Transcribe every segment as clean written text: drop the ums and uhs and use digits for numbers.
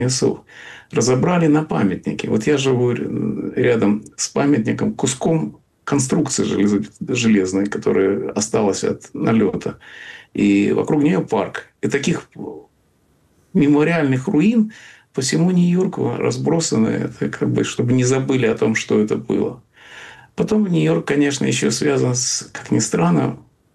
близнецов разобрали на памятнике. Вот я живу рядом с памятником, куском конструкции железной, которая осталась от налета. И вокруг нее парк. И таких мемориальных руин по всему Нью-Йорку разбросаны, это как бы, чтобы не забыли о том, что это было. Потом Нью-Йорк, конечно, еще связан с, как ни странно,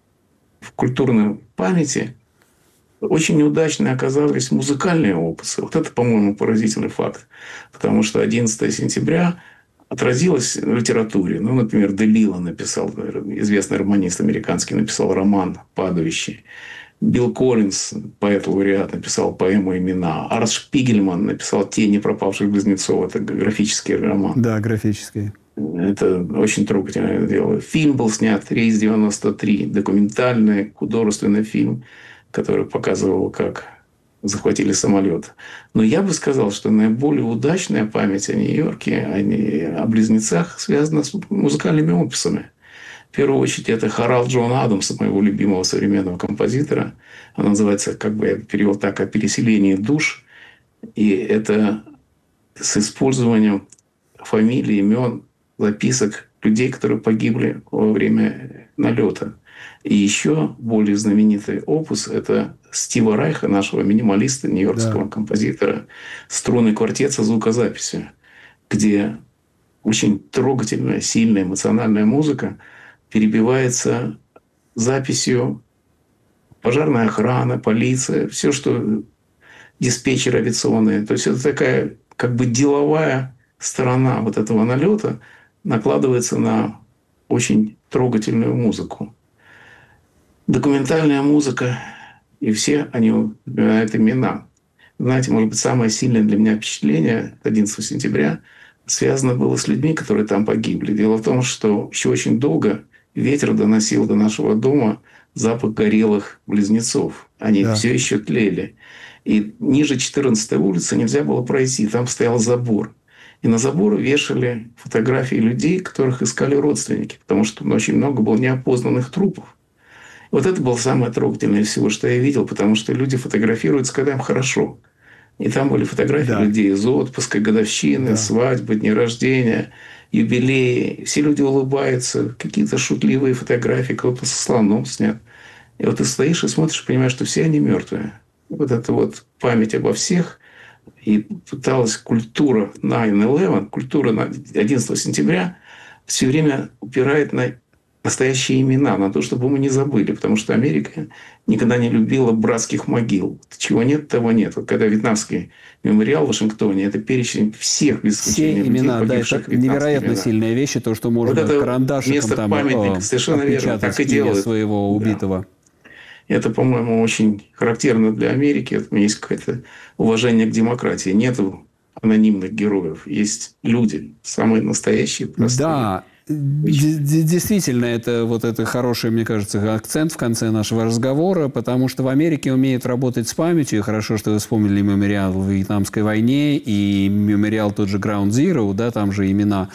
в культурной памяти очень неудачные оказались музыкальные опусы. Вот это, по-моему, поразительный факт. Потому что 11 сентября отразилось в литературе. Ну, например, Де Лило написал, известный романист американский, написал роман «Падающий». Билл Коллинз, поэт-лауреат, написал поэму «Имена». Арс Шпигельман написал «Тени пропавших близнецов». Это графический роман. Да, графический. Это очень трогательное дело. Фильм был снят «Рейс 93», документальный художественный фильм, который показывал, как захватили самолет. Но я бы сказал, что наиболее удачная память о Нью-Йорке, о близнецах связана с музыкальными опусами. В первую очередь, это хорал Джона Адамса, моего любимого современного композитора. Она называется, как бы я перевел так, «О переселении душ». И это с использованием фамилий, имен, записок людей, которые погибли во время налета. И еще более знаменитый опус – это Стива Райха, нашего минималиста, нью-йоркского композитора, струнный квартет со звукозаписью, где очень трогательная, сильная, эмоциональная музыка перебивается записью пожарная охрана, полиция, все, что диспетчеры авиационные. То есть это такая как бы деловая сторона вот этого налета накладывается на очень трогательную музыку. Документальная музыка, и все они упоминают имена. Знаете, может быть, самое сильное для меня впечатление 11 сентября связано было с людьми, которые там погибли. Дело в том, что еще очень долго ветер доносил до нашего дома запах горелых близнецов. Они все еще тлели. И ниже 14-й улицы нельзя было пройти. Там стоял забор. И на забор вешали фотографии людей, которых искали родственники. Потому что очень много было неопознанных трупов. Вот это было самое трогательное из всего, что я видел. Потому что люди фотографируются, когда им хорошо. И там были фотографии людей из отпуска, годовщины, свадьбы, дни рождения, юбилеи. Все люди улыбаются. Какие-то шутливые фотографии. Кто-то со слоном снят. И вот ты стоишь и смотришь, и понимаешь, что все они мертвые. Вот эта вот память обо всех. И пыталась культура 9/11, культура 11 сентября все время упирает на настоящие имена, на то, чтобы мы не забыли. Потому что Америка никогда не любила братских могил. Чего нет, того нет. Вот когда Вьетнамский мемориал в Вашингтоне, это перечень всех без исключения все имена, людей, да, это невероятно имена. сильная вещь, то, что можно вот карандашиком там отпечатать имя своего убитого. Это, по-моему, очень характерно для Америки. У меня есть какое-то уважение к демократии. Нет анонимных героев. Есть люди, самые настоящие, простые. Да, действительно, это хороший, мне кажется, акцент в конце нашего разговора, потому что в Америке умеют работать с памятью. И хорошо, что вы вспомнили мемориал в Вьетнамской войне и мемориал тот же Ground Zero, да, там же имена,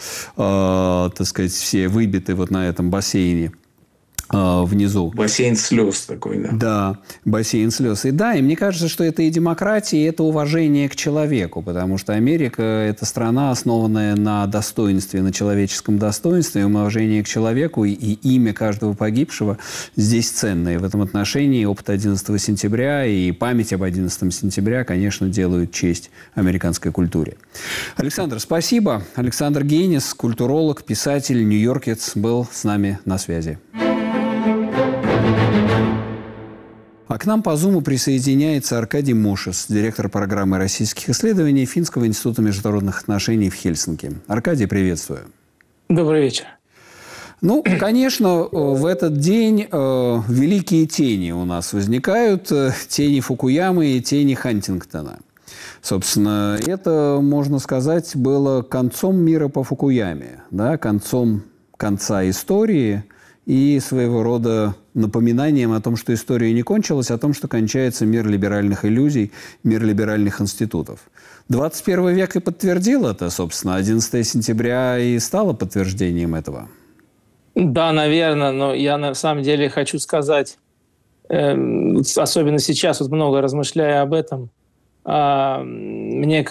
так сказать, все выбиты вот на этом бассейне. Внизу. Бассейн слез такой, да. Да, бассейн слез. И да, и мне кажется, что это и демократия, и это уважение к человеку, потому что Америка – это страна, основанная на достоинстве, на человеческом достоинстве, уважении к человеку, и имя каждого погибшего здесь ценное. В этом отношении опыт 11 сентября и память об 11 сентября, конечно, делают честь американской культуре. Александр, спасибо. Александр Гейнис, культуролог, писатель, нью-йоркец, был с нами на связи. А к нам по Зуму присоединяется Аркадий Мошес, директор программы российских исследований Финского института международных отношений в Хельсинки. Аркадий, приветствую. Добрый вечер. Ну, конечно, в этот день великие тени у нас возникают. Тени Фукуямы и тени Хантингтона. Собственно, это, можно сказать, было концом мира по Фукуяме. Да? Конца истории и своего рода напоминанием о том, что история не кончилась, о том, что кончается мир либеральных иллюзий, мир либеральных институтов. 21 век и подтвердил это, собственно. 11 сентября и стало подтверждением этого. Да, наверное, но я на самом деле хочу сказать, особенно сейчас, вот много размышляя об этом, мне